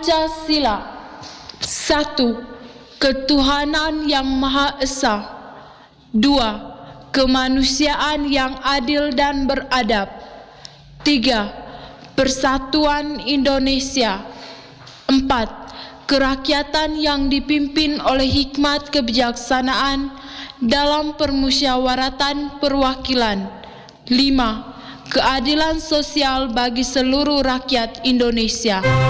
Pancasila. 1. Ketuhanan yang Maha Esa. 2. Kemanusiaan yang adil dan beradab. 3. Persatuan Indonesia. 4. Kerakyatan yang dipimpin oleh hikmat kebijaksanaan dalam permusyawaratan perwakilan. 5. Keadilan sosial bagi seluruh rakyat Indonesia.